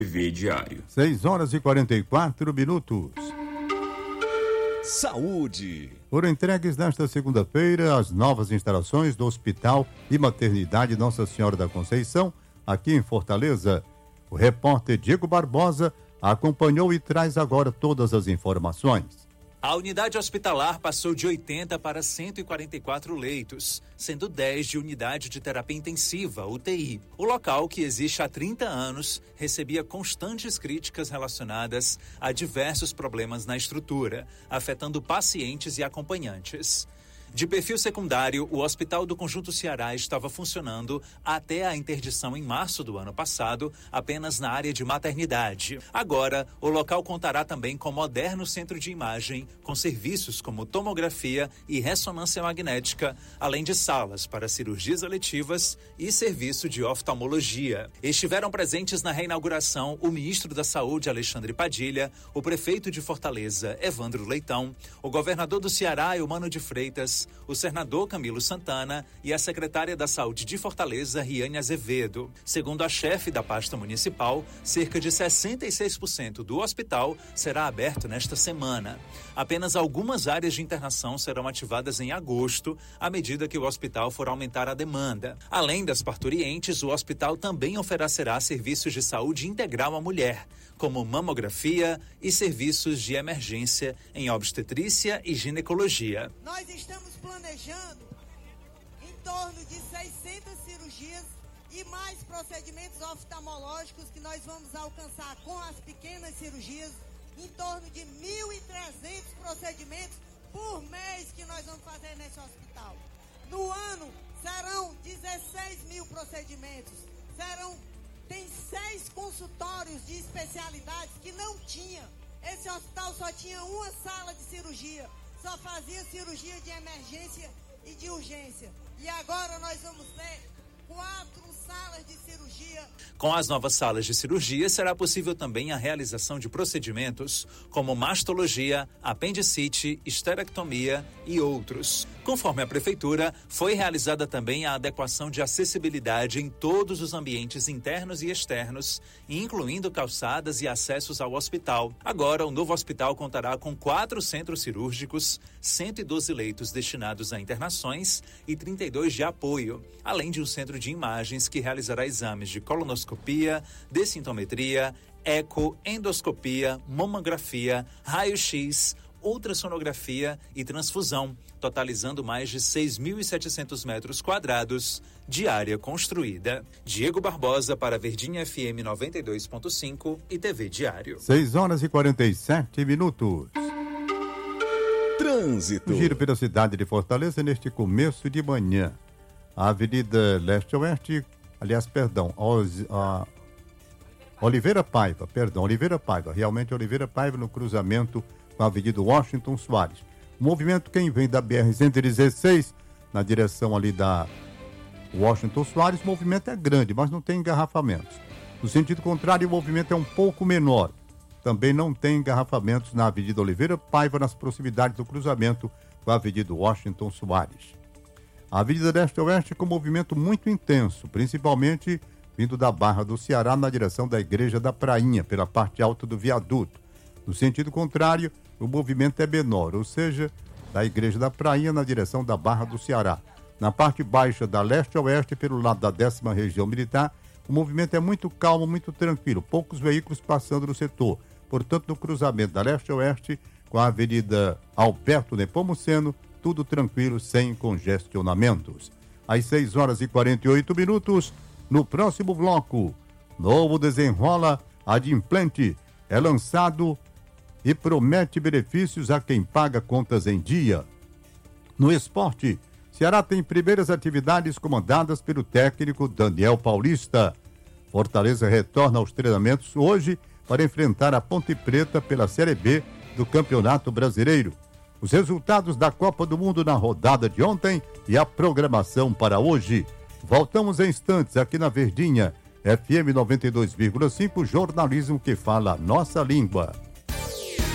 TV Diário. 6h44. Saúde. Foram entregues nesta segunda-feira as novas instalações do Hospital e Maternidade Nossa Senhora da Conceição, aqui em Fortaleza. O repórter Diego Barbosa acompanhou e traz agora todas as informações. A unidade hospitalar passou de 80 para 144 leitos, sendo 10 de unidade de terapia intensiva, UTI. O local, que existe há 30 anos, recebia constantes críticas relacionadas a diversos problemas na estrutura, afetando pacientes e acompanhantes. De perfil secundário, o Hospital do Conjunto Ceará estava funcionando até a interdição em março do ano passado, apenas na área de maternidade. Agora, o local contará também com moderno centro de imagem, com serviços como tomografia e ressonância magnética, além de salas para cirurgias eletivas e serviço de oftalmologia. Estiveram presentes na reinauguração o ministro da Saúde, Alexandre Padilha, o prefeito de Fortaleza, Evandro Leitão, o governador do Ceará, Eumano de Freitas, o senador Camilo Santana e a secretária da Saúde de Fortaleza, Riane Azevedo. Segundo a chefe da pasta municipal, cerca de 66% do hospital será aberto nesta semana. Apenas algumas áreas de internação serão ativadas em agosto, à medida que o hospital for aumentar a demanda. Além das parturientes, o hospital também oferecerá serviços de saúde integral à mulher, como mamografia e serviços de emergência em obstetrícia e ginecologia. Nós estamos planejando em torno de 600 cirurgias e mais procedimentos oftalmológicos que nós vamos alcançar com as pequenas cirurgias, em torno de 1.300 procedimentos por mês que nós vamos fazer nesse hospital. No ano serão 16 mil procedimentos, tem 6 consultórios de especialidades que não tinha. Esse hospital só tinha uma sala de cirurgia, só fazia cirurgia de emergência e de urgência. E agora nós vamos ter 4 salas de cirurgia. Com as novas salas de cirurgia, será possível também a realização de procedimentos como mastologia, apendicite, esterectomia e outros. Conforme a Prefeitura, foi realizada também a adequação de acessibilidade em todos os ambientes internos e externos, incluindo calçadas e acessos ao hospital. Agora, o novo hospital contará com 4 centros cirúrgicos, 112 leitos destinados a internações e 32 de apoio, além de um centro de imagens que realizará exames de colonoscopia, dessintometria, eco, endoscopia, mamografia, raio-x, ultrassonografia e transfusão, totalizando mais de 6.700 metros quadrados de área construída. Diego Barbosa para Verdinha FM 92.5 e TV Diário. 6h47. Trânsito. O giro pela cidade de Fortaleza neste começo de manhã. A Avenida Leste-Oeste, Oliveira Paiva, realmente Oliveira Paiva no cruzamento com a Avenida Washington Soares. O movimento, quem vem da BR-116, na direção ali da Washington Soares, o movimento é grande, mas não tem engarrafamentos. No sentido contrário, o movimento é um pouco menor. Também não tem engarrafamentos na Avenida Oliveira Paiva, nas proximidades do cruzamento com a Avenida Washington Soares. A Avenida Leste-Oeste com movimento muito intenso, principalmente vindo da Barra do Ceará na direção da Igreja da Prainha, pela parte alta do viaduto. No sentido contrário, o movimento é menor, ou seja, da Igreja da Prainha na direção da Barra do Ceará. Na parte baixa da Leste-Oeste, pelo lado da 10ª Região Militar, o movimento é muito calmo, muito tranquilo, poucos veículos passando no setor. Portanto, no cruzamento da Leste-Oeste com a Avenida Alberto Nepomuceno, tudo tranquilo, sem congestionamentos. Às 6h48, no próximo bloco, novo desenrola Adimplente é lançado e promete benefícios a quem paga contas em dia. No esporte, Ceará tem primeiras atividades comandadas pelo técnico Daniel Paulista. Fortaleza retorna aos treinamentos hoje para enfrentar a Ponte Preta pela Série B do Campeonato Brasileiro. Os resultados da Copa do Mundo na rodada de ontem e a programação para hoje. Voltamos em instantes aqui na Verdinha, FM 92,5, jornalismo que fala a nossa língua.